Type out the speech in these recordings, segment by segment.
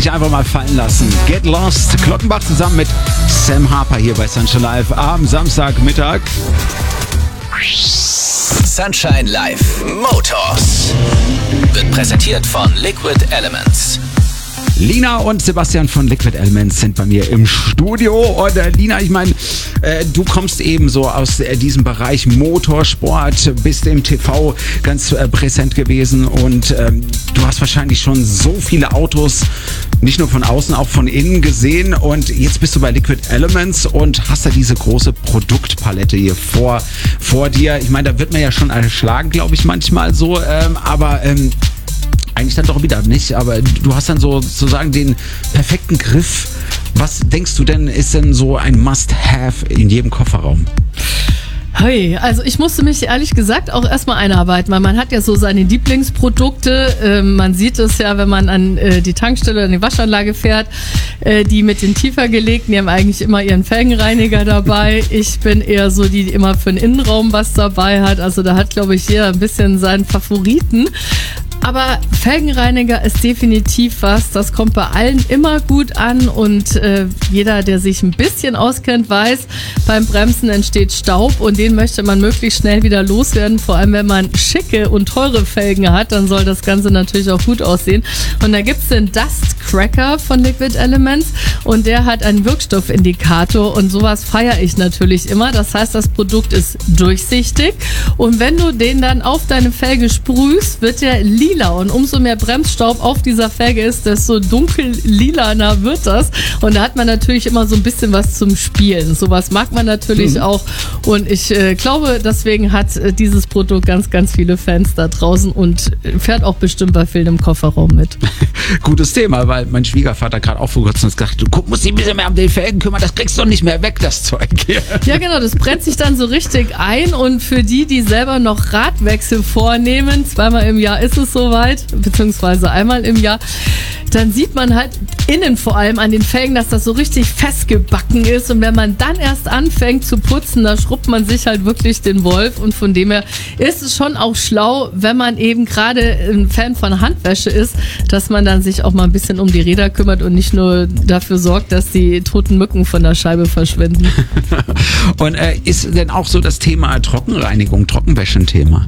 sich einfach mal fallen lassen. Get Lost, Glockenbach zusammen mit Sam Harper hier bei Sunshine Live am Samstagmittag. Sunshine Live Motors wird präsentiert von Liquid Elements. Lina und Sebastian von Liquid Elements sind bei mir im Studio. Und Lina, ich meine, du kommst eben so aus diesem Bereich Motorsport, bist im TV ganz präsent gewesen und du hast wahrscheinlich schon so viele Autos, nicht nur von außen, auch von innen gesehen. Und jetzt bist du bei Liquid Elements und hast da diese große Produktpalette hier vor dir. Ich meine, da wird man ja schon erschlagen, glaube ich, manchmal so, aber eigentlich dann doch wieder nicht, aber du hast dann sozusagen den perfekten Griff. Was denkst du denn, ist denn so ein Must-Have in jedem Kofferraum? Hey, also ich musste mich ehrlich gesagt auch erstmal einarbeiten, weil man hat ja so seine Lieblingsprodukte. Man sieht es ja, wenn man an die Tankstelle oder an die Waschanlage fährt, die mit den tiefer gelegten, die haben eigentlich immer ihren Felgenreiniger dabei. Ich bin eher so die immer für den Innenraum was dabei hat. Also da hat, glaube ich, jeder ein bisschen seinen Favoriten. Aber Felgenreiniger ist definitiv was, das kommt bei allen immer gut an und jeder, der sich ein bisschen auskennt, weiß, beim Bremsen entsteht Staub und den möchte man möglichst schnell wieder loswerden. Vor allem, wenn man schicke und teure Felgen hat, dann soll das Ganze natürlich auch gut aussehen. Und da gibt's den Dust Cracker von Liquid Elements und der hat einen Wirkstoffindikator und sowas feiere ich natürlich immer. Das heißt, das Produkt ist durchsichtig und wenn du den dann auf deine Felge sprühst, wird der lila und umso mehr Bremsstaub auf dieser Felge ist, desto dunkel lilaner wird das und da hat man natürlich immer so ein bisschen was zum Spielen. Sowas mag man natürlich auch und ich glaube, deswegen hat dieses Produkt ganz, ganz viele Fans da draußen und fährt auch bestimmt bei vielen im Kofferraum mit. Gutes Thema, weil mein Schwiegervater gerade auch vor kurzem gesagt hat, du musst dich ein bisschen mehr um den Felgen kümmern, das kriegst du doch nicht mehr weg, das Zeug hier. Ja genau, das brennt sich dann so richtig ein und für die selber noch Radwechsel vornehmen, zweimal im Jahr ist es soweit, beziehungsweise einmal im Jahr, dann sieht man halt innen vor allem an den Felgen, dass das so richtig festgebacken ist und wenn man dann erst anfängt zu putzen, da schrubbt man sich halt wirklich den Wolf und von dem her ist es schon auch schlau, wenn man eben gerade ein Fan von Handwäsche ist, dass man dann sich auch mal ein bisschen um die Räder kümmert und nicht nur dafür sorgt, dass die toten Mücken von der Scheibe verschwinden. Und ist denn auch so das Thema Trockenreinigung, Trockenwäsche ein Thema?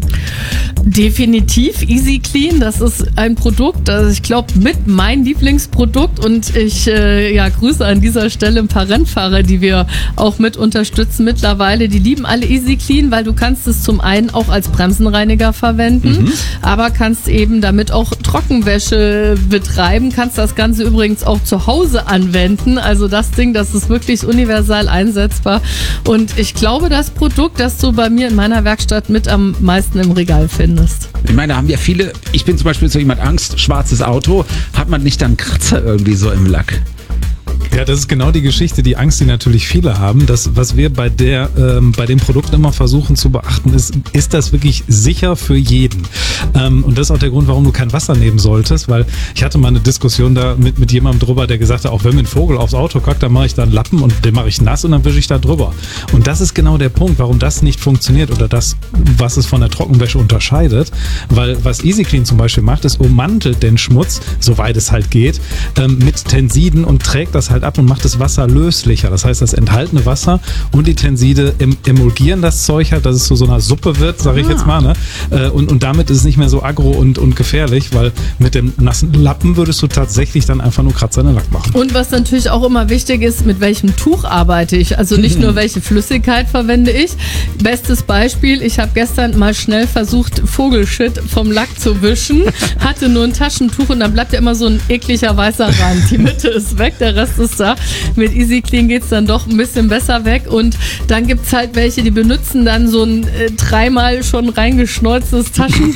Definitiv Easy Clean, das ist ein Produkt, also ich glaube mit mein Lieblingsprodukt und ich grüße an dieser Stelle ein paar Rennfahrer, die wir auch mit unterstützen mittlerweile, die lieben alle Easy Clean, weil du kannst es zum einen auch als Bremsenreiniger verwenden, aber kannst eben damit auch Trockenwäsche betreiben, kannst das Ganze übrigens auch zu Hause anwenden, also das Ding, das ist wirklich universal einsetzbar und ich glaube das Produkt, das du bei mir in meiner Werkstatt mit am meisten im Regal findest. Ich meine, da haben ja viele, ich bin zum Beispiel so jemand, Angst, schwarzes Auto, hat man nicht dann Kratzer irgendwie so im Lack? Ja, das ist genau die Geschichte, die Angst, die natürlich viele haben. Das, was wir bei dem Produkt immer versuchen zu beachten, ist das wirklich sicher für jeden? Und das ist auch der Grund, warum du kein Wasser nehmen solltest, weil ich hatte mal eine Diskussion da mit jemandem drüber, der gesagt hat, auch wenn mir ein Vogel aufs Auto kackt, dann mache ich da einen Lappen und den mache ich nass und dann wische ich da drüber. Und das ist genau der Punkt, warum das nicht funktioniert oder das, was es von der Trockenwäsche unterscheidet, weil was Easy Clean zum Beispiel macht, ist ummantelt den Schmutz, soweit es halt geht, mit Tensiden und trägt das halt ab und macht das Wasser löslicher. Das heißt, das enthaltene Wasser und die Tenside emulgieren das Zeug halt, dass es zu so einer Suppe wird, sage ich jetzt mal. Ne? Und damit ist es nicht mehr so aggro und gefährlich, weil mit dem nassen Lappen würdest du tatsächlich dann einfach nur Kratzer in den Lack machen. Und was natürlich auch immer wichtig ist, mit welchem Tuch arbeite ich? Also nicht nur welche Flüssigkeit verwende ich. Bestes Beispiel, ich habe gestern mal schnell versucht, Vogelshit vom Lack zu wischen, hatte nur ein Taschentuch und dann bleibt ja immer so ein ekliger weißer Rand. Die Mitte ist weg, der Rest ist da. Mit Easy Clean geht's dann doch ein bisschen besser weg und dann gibt's halt welche, die benutzen dann so ein dreimal schon reingeschneuztes Taschentuch